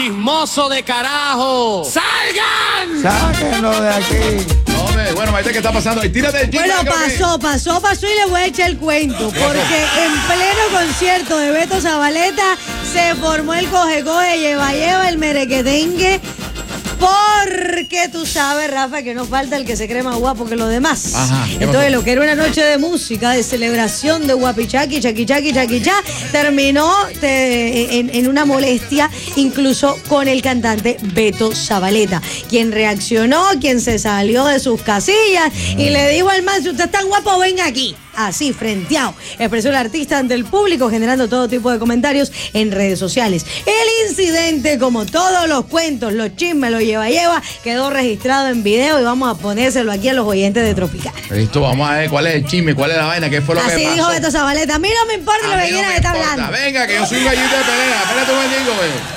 chismoso de carajo. ¡Salgan! Sáquenlo de aquí. Hombre, bueno, Maite, ¿qué está pasando? Ahí tírate el chisme. Bueno, pasó y le voy a echar el cuento. Porque en pleno concierto de Beto Zabaleta se formó el coge-coge, lleva, el merequetengue. Porque tú sabes, Rafa, que no falta el que se cree más guapo que los demás. Ajá, entonces, lo que era una noche de música, de celebración, de guapichaqui, chaquichaqui, chaquichá, terminó en una molestia, incluso con el cantante Beto Zabaleta, quien reaccionó, quien se salió de sus casillas y le dijo al man: si usted es tan guapo, venga aquí. Así, frenteado, expresó el artista ante el público, generando todo tipo de comentarios en redes sociales. El incidente, como todos los cuentos, los chismes, los lleva, quedó registrado en video y vamos a ponérselo aquí a los oyentes de Tropical. Listo, vamos a ver cuál es el chisme, cuál es la vaina, qué fue lo que pasó. Así dijo Beto Zabaleta: a mí no me importa lo que quieran estar hablando. Venga, que yo soy un gallito de pelea. Espérate un momentico,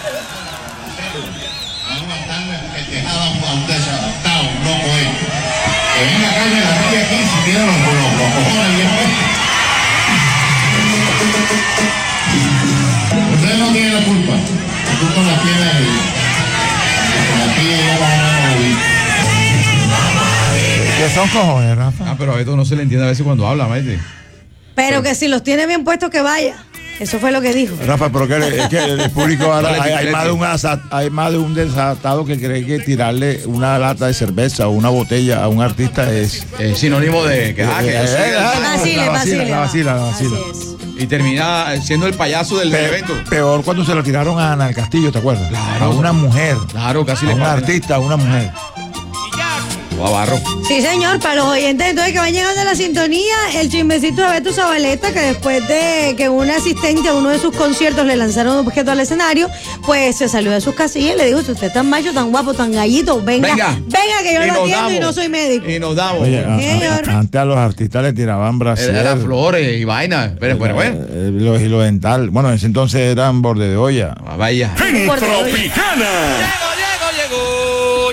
Vamos a estar festejado a un desadaptado, un loco ahí. Que venga acá y me la ría aquí si tiene los cojones bien puestos. Usted no tiene la culpa. La culpa la tiene él. Aquí ella va a morir. ¿Qué son cojones, Rafa? Ah, pero a Beto no se le entiende a veces cuando habla, Maite. Pero que si los tiene bien puestos, que vaya. Eso fue lo que dijo. Rafa, pero es que el público ahora hay más de un desatado que cree que tirarle una lata de cerveza o una botella a un artista es sinónimo de que vacila. Así es. Y termina siendo el payaso del evento. Peor cuando se lo tiraron a Ana del Castillo, ¿te acuerdas? Claro. A una mujer. Claro, casi le a un pasa. artista, a una mujer. Barro. Sí, señor, para los oyentes entonces que van llegando a la sintonía, el chismecito de Beto Zabaleta, que después de que un asistente a uno de sus conciertos le lanzaron un objeto al escenario, pues se salió de sus casillas y le dijo: si usted es tan macho, tan guapo, tan gallito, venga que yo lo atiendo y no soy médico. Y nos damos. Oye, Señor. antes a los artistas le tiraban brasier. Las flores y vainas. Pero bueno. Los hilo dental. Bueno, en ese entonces eran borde de olla. Vaya. En Tropicana. Llegó.